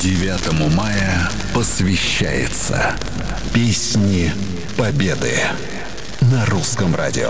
9 мая посвящается Песни Победы на Русском радио.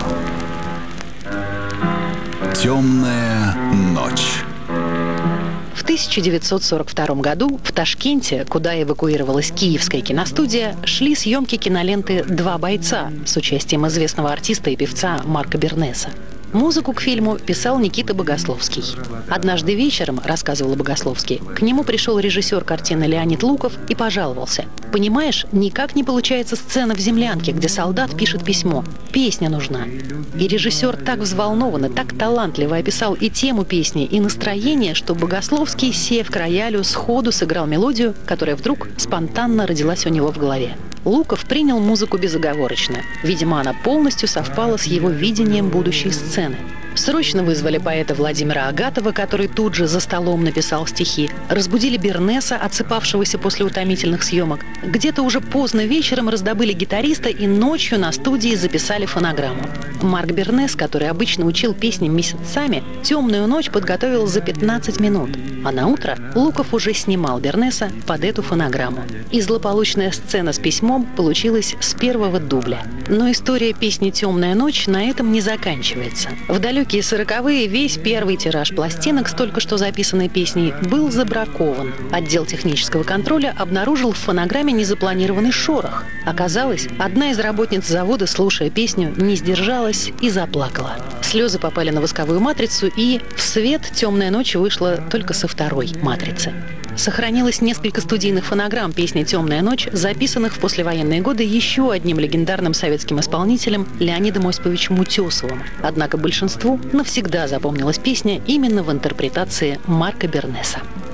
«Темная ночь». В 1942 году в Ташкенте, куда эвакуировалась Киевская киностудия, шли съемки киноленты «Два бойца» с участием известного артиста и певца Марка Бернеса. Музыку к фильму писал Никита Богословский. Однажды вечером, рассказывал Богословский, к нему пришел режиссер картины Леонид Луков и пожаловался. «Понимаешь, никак не получается сцена в землянке, где солдат пишет письмо. Песня нужна». И режиссер так взволнованно, так талантливо описал и тему песни, и настроение, что Богословский, сев к роялю, сходу сыграл мелодию, которая вдруг спонтанно родилась у него в голове. Луков принял музыку безоговорочно. Видимо, она полностью совпала с его видением будущей сцены. Срочно вызвали поэта Владимира Агатова, который тут же за столом написал стихи. Разбудили Бернеса, отсыпавшегося после утомительных съемок. Где-то уже поздно вечером раздобыли гитариста и ночью на студии записали фонограмму. Марк Бернес, который обычно учил песни месяцами, «Темную ночь» подготовил за 15 минут. А на утро Луков уже снимал Бернеса под эту фонограмму. И злополучная сцена с письмом получилась с первого дубля. Но история песни «Темная ночь» на этом не заканчивается. В далекие 40-е весь первый тираж пластинок с только что записанной песней был забракован. Отдел технического контроля обнаружил в фонограмме незапланированный шорох. Оказалось, одна из работниц завода, слушая песню, не сдержалась и заплакала. Слезы попали на восковую матрицу, и в свет «Темная ночь» вышла только со второй матрицы. Сохранилось несколько студийных фонограмм песни «Темная ночь», записанных в послевоенные годы еще одним легендарным советским исполнителем Леонидом Осиповичем Утесовым. Однако большинству навсегда запомнилась песня именно в интерпретации Марка Бернеса.